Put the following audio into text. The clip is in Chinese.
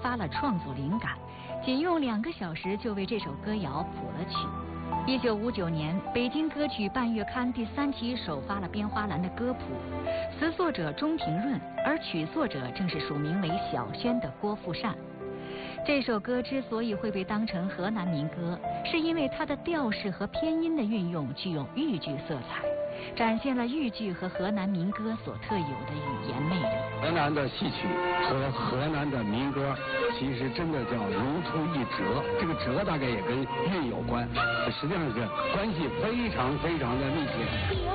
发了创作灵感，仅用2个小时就为这首歌谣谱了曲。1959年，北京歌曲半月刊第3期首发了编花篮的歌谱，词作者钟庭润，而曲作者正是署名为小轩的郭富善。这首歌之所以会被当成河南民歌，是因为它的调式和偏音的运用具有豫剧色彩，展现了豫剧和河南民歌所特有的语言魅力。 河南的戏曲和河南的民歌，其实真的叫如出一辙。这个辙大概也跟韵有关，实际上是关系非常非常的密切。